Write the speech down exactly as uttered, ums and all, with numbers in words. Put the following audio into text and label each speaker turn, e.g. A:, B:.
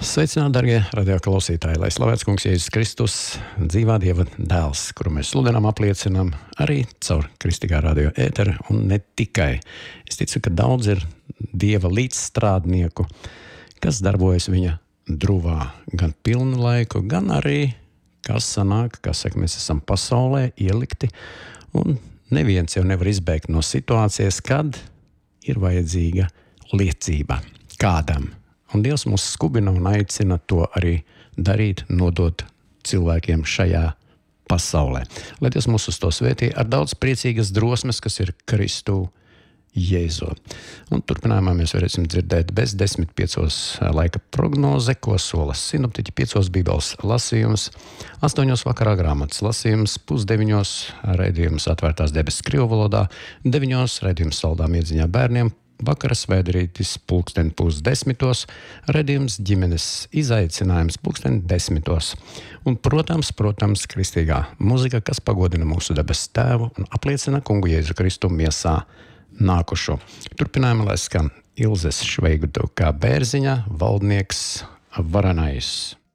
A: Sveicināti, darbie radio klausītāji, lai slavēts Kungs Jēzus Kristus, dzīvā Dieva dēls, kuru mēs sludinām, apliecinām arī caur kristīgā radio ēteru, un ne tikai. Es ticu, ka daudz ir Dieva līdzstrādnieku, kas darbojas viņa druvā gan pilnu laiku, gan arī, kas sanāk, kā saka, mēs esam pasaulē ielikti, un neviens jau nevar izbēgt no situācijas, kad ir vajadzīga liecība kādam. Un Dievs mūs skubina un aicina to arī darīt, nodot cilvēkiem šajā pasaulē. Lai Dievs mūs uz to svētī ar daudz priecīgas drosmes, kas ir Kristu Jēzu. Un turpinājumā mēs varēsim dzirdēt bez desmit piecos laika prognoze, ko sola sinoptiķi, piecos bībeles lasījums, astoņos vakarā grāmatas lasījums, pusdeviņos raidījums atvērtās debesis krievu valodā, deviņos raidījums saldām iedziņā bērniem, vakara svētdienas pulksten pusdesmitos, redzījums ģimenes izaicinājums pulksten desmitos. Un, protams, protams, kristīgā mūzika, kas pagodina mūsu debesu tēvu un apliecina Kungu Jēzu Kristu miesā nākušo. Turpinājumā, lai skan Ilzes Šveigdu kā Bērziņa, valdnieks varanais.